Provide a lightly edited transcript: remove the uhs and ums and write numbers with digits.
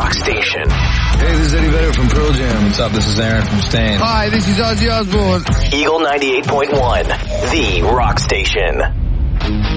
rock station. Hey, this is Eddie Vedder from Pearl Jam. What's up? This is Aaron from Stain. Hi, this is Ozzy Osbourne. Eagle 98.1, the rock station.